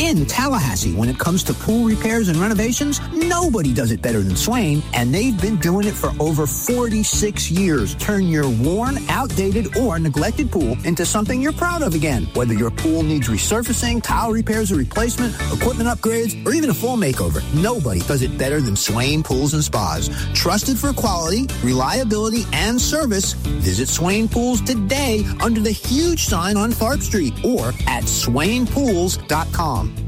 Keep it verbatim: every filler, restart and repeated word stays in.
In Tallahassee, when it comes to pool repairs and renovations, nobody does it better than Swain, and they've been doing it for over forty-six years. Turn your worn, outdated, or neglected pool into something you're proud of again. Whether your pool needs resurfacing, tile repairs or replacement, equipment upgrades, or even a full makeover, nobody does it better than Swain Pools and Spas. Trusted for quality, reliability, and service, visit Swain Pools today under the huge sign on Tharp Street or at swain pools dot com.